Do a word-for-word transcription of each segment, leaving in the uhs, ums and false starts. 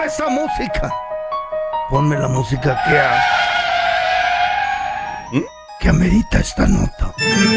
esa música. Ponme la música que a... ¿Mm? que amerita esta nota.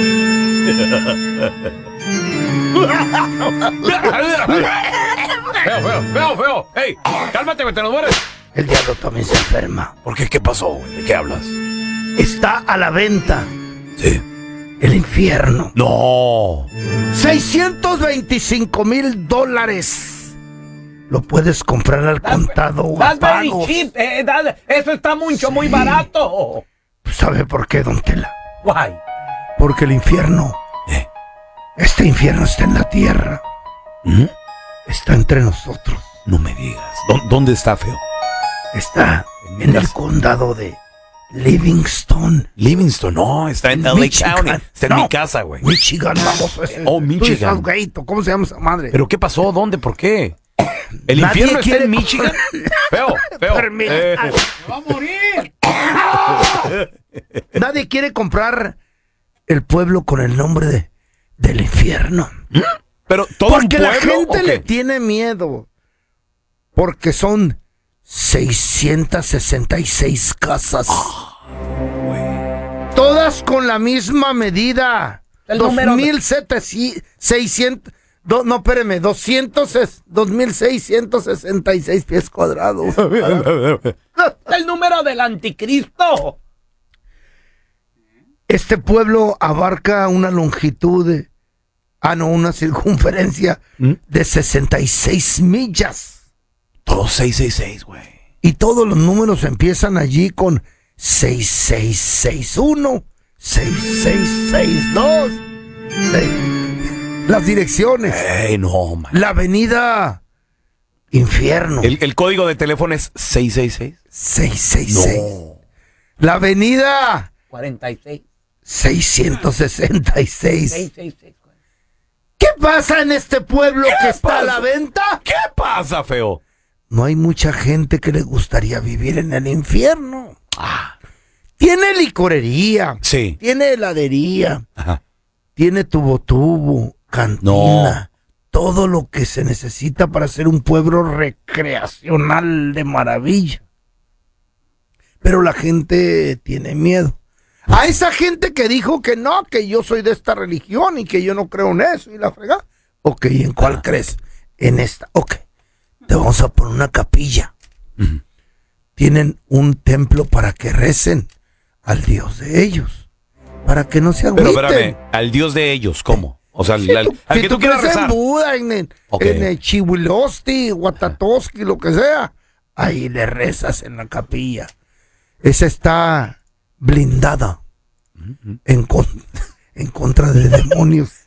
Feo, feo, feo, feo. Ey, cálmate, güey, te nos mueres. El diablo también se enferma. ¿Por qué? ¿Qué pasó, güey? ¿De qué hablas? Está a la venta. Sí. El infierno. No. seiscientos veinticinco mil dólares. Lo puedes comprar al contado o a That's very pagos. cheap. Eh, that- eso está mucho, Sí. muy barato. ¿Sabe por qué, don Tela? Why? Porque el infierno, ¿Eh? este infierno está en la tierra. ¿Mm? Está entre nosotros. No me digas. ¿Dó- ¿Dónde está, feo? Está En mi en el casa. condado de Livingston, Livingston, no, está en En L A Michigan. County. Está en No. mi casa, güey. Michigan. Vamos a Oh, Michigan. Tú estás gaito, ¿cómo se llama esa madre? ¿Pero qué pasó? ¿Dónde? ¿Por qué? ¿El Nadie infierno está quiere- en Michigan? Feo, feo. Permita- Eh, ¡Va a morir! Nadie quiere comprar el pueblo con el nombre de del infierno. pero todo Porque un la pueblo, gente ¿o le qué? tiene miedo. Porque son seiscientas sesenta y seis casas. Todas con la misma medida. El número de- dos mil seiscientos. Do, no, espéreme. doscientos, dos mil seiscientos sesenta y seis pies cuadrados. El número del anticristo. Este pueblo abarca una longitud de... Ah, no, una circunferencia ¿Mm? de sesenta y seis millas. Todos seis seis seis, güey. Y todos los números empiezan allí con seis seis seis uno, seis seis seis dos. Las direcciones. Ey, no, man. La avenida Infierno. ¿El, el código de teléfono es seis seis seis? seis seis seis. No. La avenida cuarenta y seis. seiscientos sesenta y seis. seis seis seis. ¿Qué pasa en este pueblo que está pasa? a la venta? ¿Qué pasa, feo? No hay mucha gente que le gustaría vivir en el infierno. Ah, Tiene licorería, sí. tiene heladería, Ajá. tiene tubo tubo, cantina, todo lo que se necesita para ser un pueblo recreacional de maravilla. Pero la gente tiene miedo. A esa gente que dijo que no, que yo soy de esta religión y que yo no creo en eso y la frega. Ok, ¿en cuál crees? En esta. Ok, te vamos a poner una capilla. Ujú. Tienen un templo para que recen al Dios de ellos, para que no se Pero agüiten. espérame, al Dios de ellos, ¿cómo? O sea, al, Si al- tú, al si que tú tú quieras crees en rezar. Buda, en el, Ok. en el Chihuilosti, Guatatoski, lo que sea, ahí le rezas en la capilla. Esa está blindada en, con- en contra de demonios